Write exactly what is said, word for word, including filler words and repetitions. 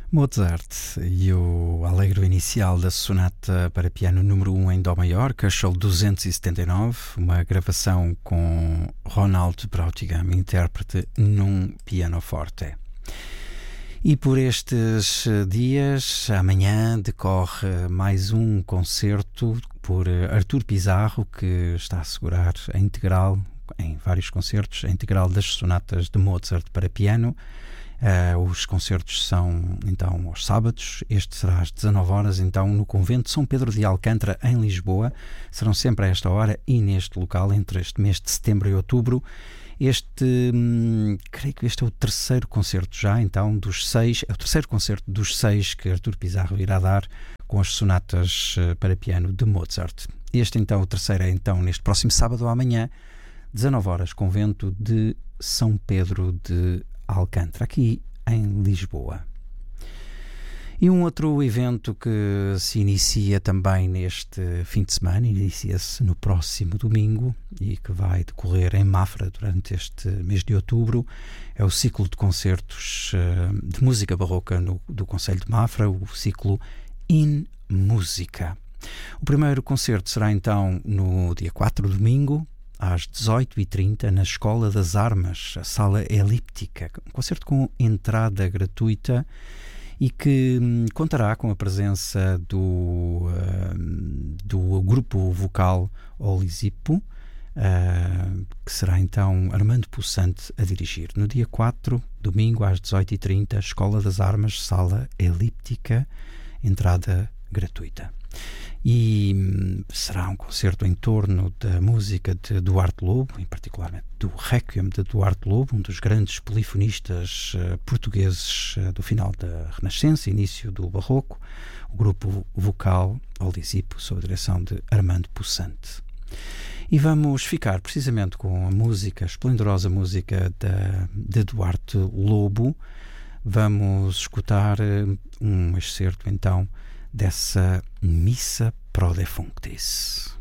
Mozart e o Allegro inicial da sonata para piano número um em Dó maior, Köchel duzentos e setenta e nove, uma gravação com Ronald Brautigam, intérprete num pianoforte. E por estes dias, amanhã decorre mais um concerto por Artur Pizarro, que está a assegurar a integral, em vários concertos, a integral das sonatas de Mozart para piano. Uh, os concertos são então aos sábados. Este será às dezanove horas, então, no Convento São Pedro de Alcântara, em Lisboa. Serão sempre a esta hora e neste local, entre este mês de setembro e outubro. Este, hum, creio que este é o terceiro concerto já, então, dos seis, é o terceiro concerto dos seis que Artur Pizarro irá dar com as sonatas uh, para piano de Mozart. Este, então, o terceiro é, então, neste próximo sábado amanhã, dezanove horas, Convento de São Pedro de Alcântara, aqui em Lisboa. E um outro evento que se inicia também neste fim de semana, inicia-se no próximo domingo e que vai decorrer em Mafra durante este mês de outubro, é o ciclo de concertos de música barroca no, do Concelho de Mafra, o ciclo In Música. O primeiro concerto será então no dia quatro, domingo, às dezoito e trinta, na Escola das Armas, a Sala Elíptica, um concerto com entrada gratuita e que hum, contará com a presença do, uh, do grupo vocal Olisipo, uh, que será então Armando Possante a dirigir. No dia quatro, domingo, às dezoito e trinta, Escola das Armas, Sala Elíptica, entrada gratuita. E hum, será um concerto em torno da música de Duarte Lobo, em particular do Requiem de Duarte Lobo, um dos grandes polifonistas uh, portugueses uh, do final da Renascença, início do Barroco, o grupo vocal Olisipo, sob a direção de Armando Possante. E vamos ficar precisamente com a música, a esplendorosa música da, de Duarte Lobo. Vamos escutar uh, um excerto então dessa Missa pro Defunctis.